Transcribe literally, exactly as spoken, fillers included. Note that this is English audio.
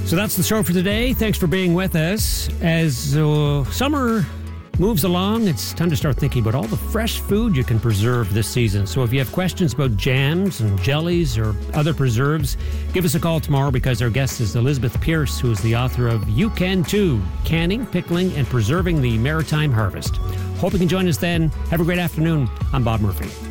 So that's the show for today. Thanks for being with us. As uh, summer moves along, it's time to start thinking about all the fresh food you can preserve this season. So if you have questions about jams and jellies or other preserves, give us a call tomorrow because our guest is Elizabeth Pierce, who is the author of You Can Too, Canning, Pickling, and Preserving the Maritime Harvest. Hope you can join us then. Have a great afternoon. I'm Bob Murphy.